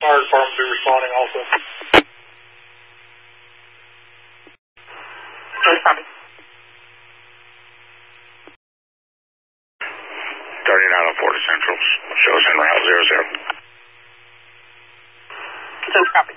Fire department will be responding also. Copy. 39 on 4 to Central. Shows en route 00. Copy.